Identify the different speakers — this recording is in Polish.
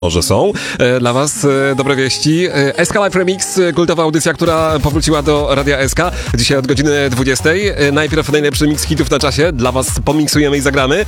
Speaker 1: Może są. Dla was dobre wieści. SK Live Remix, kultowa audycja, która powróciła do Radia SK. Dzisiaj od godziny 20. Najpierw najlepszy mix hitów na czasie. Dla was pomiksujemy i zagramy.